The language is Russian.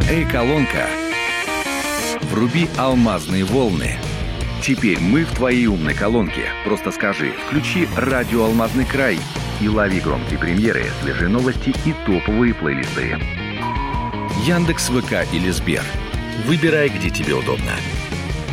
Эй-колонка, вруби алмазные волны. Теперь мы в твоей умной колонке. Просто скажи: включи радио «Алмазный край» и лови громкие премьеры, свежие новости и топовые плейлисты. Яндекс, ВК или Сбер. Выбирай, где тебе удобно.